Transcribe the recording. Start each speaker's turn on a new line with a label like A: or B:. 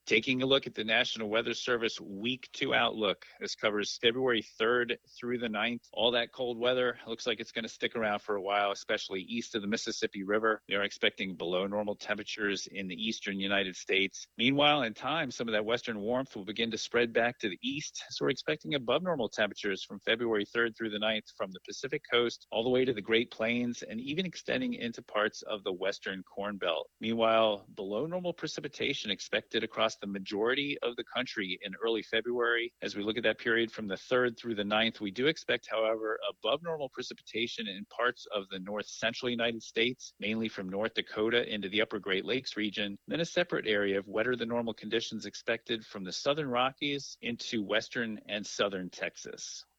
A: Taking a look at the National Weather Service Week 2 outlook. This covers February 3rd through the 9th. All that cold weather looks like it's going to stick around for a while, especially east of the Mississippi River. They are expecting below normal temperatures in the eastern United States. Meanwhile, in time, some of that western warmth will begin to spread back to the east. So we're expecting above normal temperatures from February 3rd through the 9th from the Pacific coast all the way to the Great Plains and even extending into parts of the western Corn Belt. Meanwhile, below normal precipitation expected across the majority of the country in early February. As we look at that period from the 3rd through the 9th, we do expect, however, above normal precipitation in parts of the north central United States, mainly from North Dakota into the upper Great Lakes region. Then a separate area of wetter than normal conditions expected from the southern Rockies into western and southern Texas.